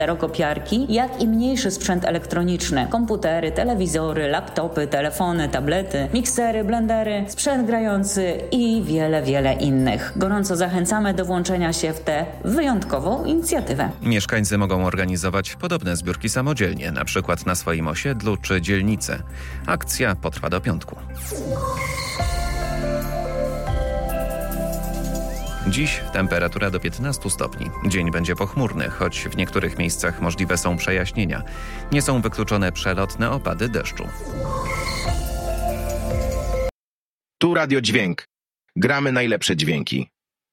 Kopiarki, jak i mniejszy sprzęt elektroniczny, komputery, telewizory, laptopy, telefony, tablety, miksery, blendery, sprzęt grający i wiele innych. Gorąco zachęcamy do włączenia się w tę wyjątkową inicjatywę. Mieszkańcy mogą organizować podobne zbiórki samodzielnie, na przykład na swoim osiedlu czy dzielnicy. Akcja potrwa do piątku. Dziś temperatura do 15 stopni. Dzień będzie pochmurny, choć w niektórych miejscach możliwe są przejaśnienia. Nie są wykluczone przelotne opady deszczu. Tu Radio Dźwięk. Gramy najlepsze dźwięki.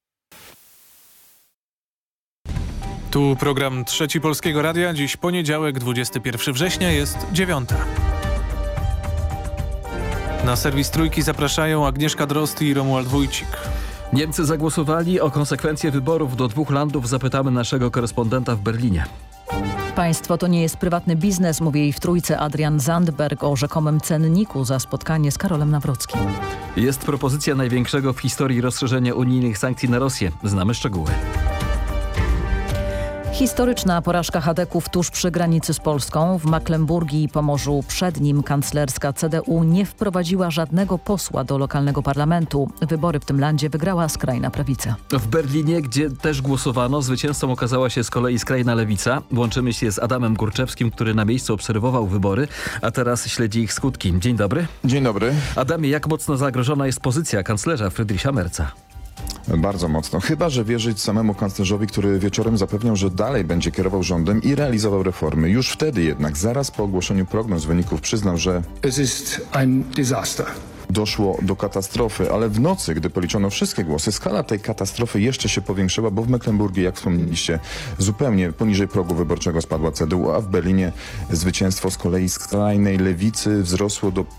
Tu program Trzeci Polskiego Radia. Dziś poniedziałek, 21 września, jest 9. Na serwis Trójki zapraszają Agnieszka Drozd i Romuald Wójcik. Niemcy zagłosowali. O konsekwencje wyborów do 2 landów zapytamy naszego korespondenta w Berlinie. Państwo to nie jest prywatny biznes, mówi jej w Trójce Adrian Zandberg o rzekomym cenniku za spotkanie z Karolem Nawrockim. Jest propozycja największego w historii rozszerzenia unijnych sankcji na Rosję. Znamy szczegóły. Historyczna porażka chadeków tuż przy granicy z Polską. W Mecklenburgii i Pomorzu Przednim kanclerska CDU nie wprowadziła żadnego posła do lokalnego parlamentu. Wybory w tym landzie wygrała skrajna prawica. W Berlinie, gdzie też głosowano, zwycięzcą okazała się z kolei skrajna lewica. Łączymy się z Adamem Górczewskim, który na miejscu obserwował wybory, a teraz śledzi ich skutki. Dzień dobry. Dzień dobry. Adamie, jak mocno zagrożona jest pozycja kanclerza Friedricha Merza? Bardzo mocno. Chyba że wierzyć samemu kanclerzowi, który wieczorem zapewniał, że dalej będzie kierował rządem i realizował reformy. Już wtedy jednak, zaraz po ogłoszeniu prognoz wyników, przyznał, że Es ist ein Desaster. Doszło do katastrofy, ale w nocy, gdy policzono wszystkie głosy, skala tej katastrofy jeszcze się powiększyła, bo w Mecklenburgii, jak wspomnieliście, zupełnie poniżej progu wyborczego spadła CDU, a w Berlinie zwycięstwo z kolei skrajnej lewicy wzrosło do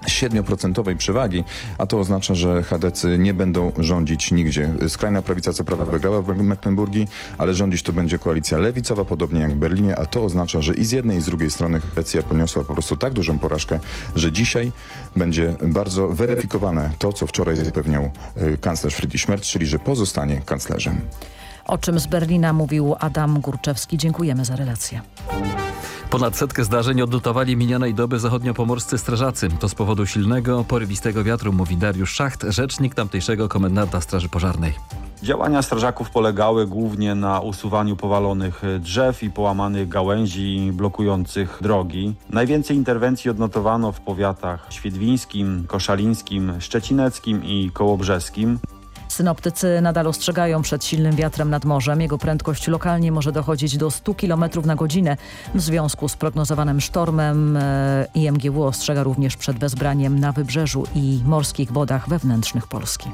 7% przewagi, a to oznacza, że chadecy nie będą rządzić nigdzie. Skrajna prawica co prawda wygrała w Mecklenburgii, ale rządzić tu będzie koalicja lewicowa, podobnie jak w Berlinie, a to oznacza, że i z jednej i z drugiej strony Szwecja poniosła po prostu tak dużą porażkę, że dzisiaj będzie bardzo weryfikowane to, co wczoraj zapewniał kanclerz Friedrich Merz, czyli że pozostanie kanclerzem. O czym z Berlina mówił Adam Górczewski. Dziękujemy za relację. Ponad 100 zdarzeń odnotowali minionej doby zachodniopomorscy strażacy. To z powodu silnego, porywistego wiatru, mówi Dariusz Szacht, rzecznik tamtejszego komendanta Straży Pożarnej. Działania strażaków polegały głównie na usuwaniu powalonych drzew i połamanych gałęzi blokujących drogi. Najwięcej interwencji odnotowano w powiatach świdwińskim, koszalińskim, szczecineckim i kołobrzeskim. Synoptycy nadal ostrzegają przed silnym wiatrem nad morzem. Jego prędkość lokalnie może dochodzić do 100 km na godzinę. W związku z prognozowanym sztormem IMGW ostrzega również przed bezbraniem na wybrzeżu i morskich wodach wewnętrznych Polski.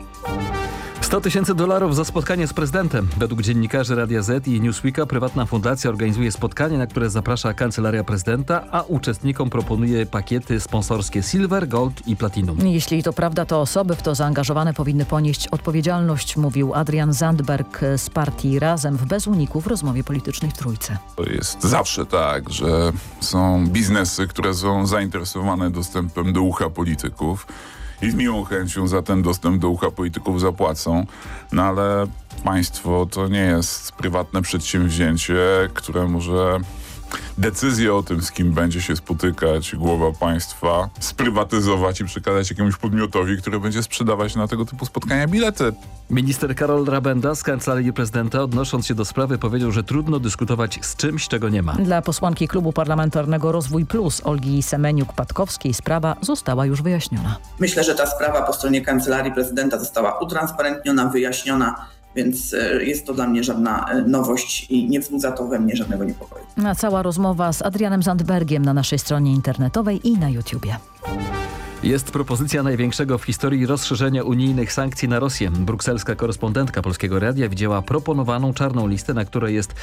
$100 000 za spotkanie z prezydentem. Według dziennikarzy Radia Z i Newsweeka prywatna fundacja organizuje spotkanie, na które zaprasza kancelaria prezydenta, a uczestnikom proponuje pakiety sponsorskie Silver, Gold i Platinum. Jeśli to prawda, to osoby w to zaangażowane powinny ponieść odpowiedzialność, mówił Adrian Zandberg z partii Razem w Bez Uniku w rozmowie politycznej w Trójce. To jest zawsze tak, że są biznesy, które są zainteresowane dostępem do ucha polityków i z miłą chęcią za ten dostęp do ucha polityków zapłacą, no ale państwo to nie jest prywatne przedsięwzięcie, które może decyzję o tym, z kim będzie się spotykać głowa państwa, sprywatyzować i przekazać jakiemuś podmiotowi, który będzie sprzedawać na tego typu spotkania bilety. Minister Karol Rabenda z Kancelarii Prezydenta, odnosząc się do sprawy, powiedział, że trudno dyskutować z czymś, czego nie ma. Dla posłanki Klubu Parlamentarnego Rozwój Plus Olgi Semeniuk-Patkowskiej sprawa została już wyjaśniona. Myślę, że ta sprawa po stronie Kancelarii Prezydenta została utransparentniona, wyjaśniona, więc jest to dla mnie żadna nowość i nie wzbudza to we mnie żadnego niepokoju. A cała rozmowa z Adrianem Zandbergiem na naszej stronie internetowej i na YouTubie. Jest propozycja największego w historii rozszerzenia unijnych sankcji na Rosję. Brukselska korespondentka Polskiego Radia widziała proponowaną czarną listę, na której jest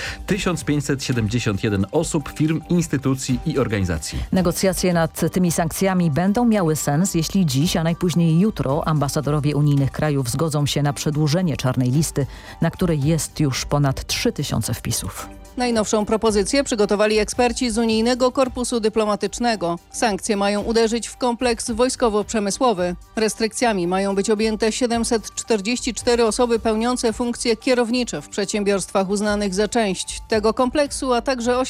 1571 osób, firm, instytucji i organizacji. Negocjacje nad tymi sankcjami będą miały sens, jeśli dziś, a najpóźniej jutro ambasadorowie unijnych krajów zgodzą się na przedłużenie czarnej listy, na której jest już ponad 3000 wpisów. Najnowszą propozycję przygotowali eksperci z Unijnego Korpusu Dyplomatycznego. Sankcje mają uderzyć w kompleks wojskowo-przemysłowy. Restrykcjami mają być objęte 744 osoby pełniące funkcje kierownicze w przedsiębiorstwach uznanych za część tego kompleksu, a także